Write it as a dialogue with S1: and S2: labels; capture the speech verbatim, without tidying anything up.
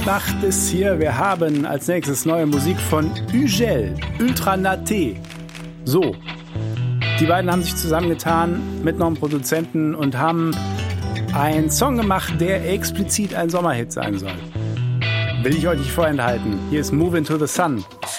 S1: macht es hier. Wir haben als nächstes neue Musik von Ugel, Ultra Naté. So, die beiden haben sich zusammengetan mit noch einem Produzenten und haben einen Song gemacht, der explizit ein Sommerhit sein soll. Will ich euch nicht vorenthalten. Hier ist Move Into the Sun.